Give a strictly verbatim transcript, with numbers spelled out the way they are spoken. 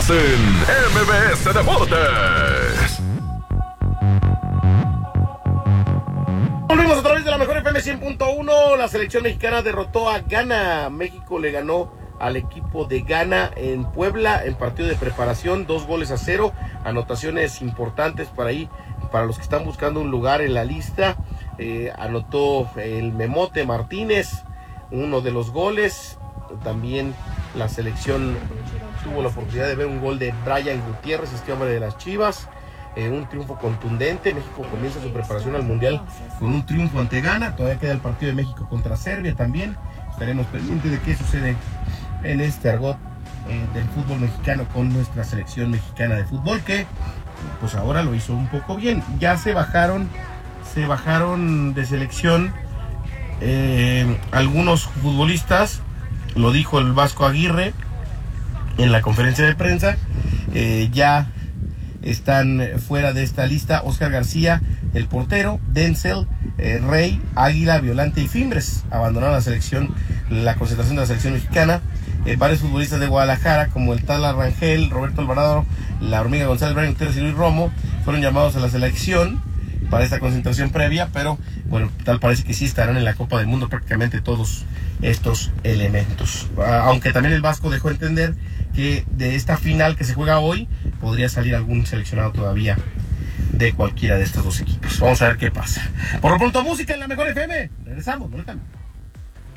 Estás en M B S Deportes. Volvimos a través de la mejor F M cien punto uno. La selección mexicana derrotó a Ghana. México le ganó al equipo de Ghana en Puebla en partido de preparación, dos goles a cero. Anotaciones importantes para ahí, para los que están buscando un lugar en la lista. Eh, anotó el Memote Martínez uno de los goles. También la selección tuvo la oportunidad de ver un gol de Brian Gutiérrez, este hombre de las Chivas. Eh, un triunfo contundente. México comienza su preparación al Mundial con un triunfo ante Ghana. Todavía queda el partido de México contra Serbia también. Estaremos pendientes de qué sucede en este argot eh, del fútbol mexicano con nuestra selección mexicana de fútbol, que pues ahora lo hizo un poco bien. Ya se bajaron, se bajaron de selección eh, algunos futbolistas. Lo dijo el Vasco Aguirre en la conferencia de prensa. Eh, ya están fuera de esta lista Oscar García, el portero, Denzel, eh, Rey, Águila, Violante y Fimbres. Abandonaron la selección, la concentración de la selección mexicana. Eh, varios futbolistas de Guadalajara, como el Tala Rangel, Roberto Alvarado, la Hormiga González, Brian Gutiérrez y Luis Romo, fueron llamados a la selección para esta concentración previa, pero bueno, tal parece que sí estarán en la Copa del Mundo prácticamente todos estos elementos. Aunque también el Vasco dejó entender que de esta final que se juega hoy podría salir algún seleccionado todavía de cualquiera de estos dos equipos. Vamos a ver qué pasa. Por lo pronto, música en la mejor F M. Regresamos, no le cambien.